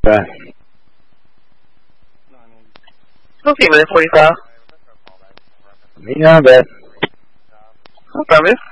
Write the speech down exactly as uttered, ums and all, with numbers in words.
that. Okay, minute forty-five. Me on that. No problem.